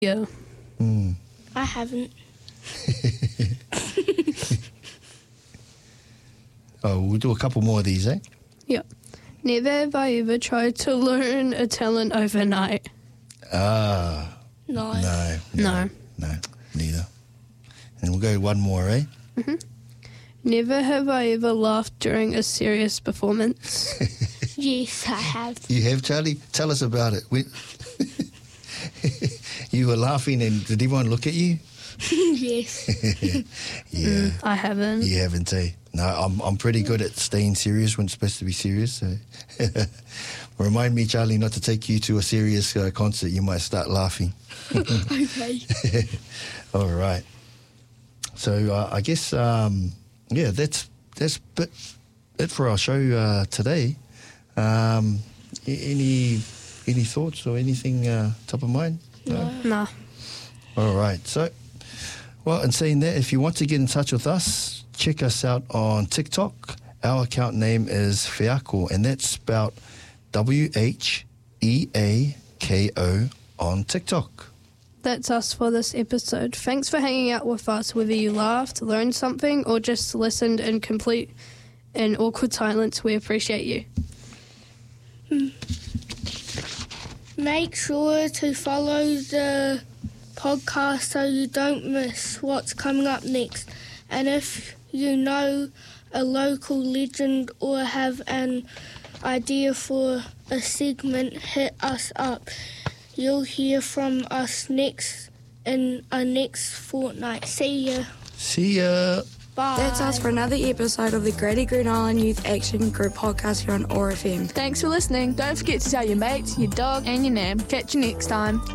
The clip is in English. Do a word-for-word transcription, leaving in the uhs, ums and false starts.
Yeah. Mm. I haven't. Oh, we'll do a couple more of these, eh? Yeah. Never have I ever tried to learn a talent overnight. Ah, No. no, No. no, neither. And we'll go one more, eh? Never have I ever laughed during a serious performance. Yes, I have. You have, Charlie? Tell us about it. We... You were laughing and did everyone look at you? Yes. Yeah, Mm, I haven't. you haven't, eh? No, I'm I'm pretty good at staying serious when it's supposed to be serious. So. Remind me, Charlie, not to take you to a serious uh, concert. You might start laughing. Okay. All right. So uh, I guess, um, yeah, that's that's bit, it for our show uh, today. Um, a- any any thoughts or anything uh, top of mind? No. Nah. All right. So, well, in saying that, if you want to get in touch with us, check us out on TikTok. Our account name is Whiako, and that's spelled W H E A K O on TikTok. That's us for this episode. Thanks for hanging out with us, whether you laughed, learned something, or just listened in complete and awkward silence. We appreciate you. Make sure to follow the podcast so you don't miss what's coming up next. And if you know a local legend or have an idea for a segment, hit us up. You'll hear from us next in our next fortnight. See ya. See ya. Bye. That's us for another episode of the Grady Green Island Youth Action Group podcast here on O A R F M. Thanks for listening. Don't forget to tell your mates, your dog, and your nan. Catch you next time.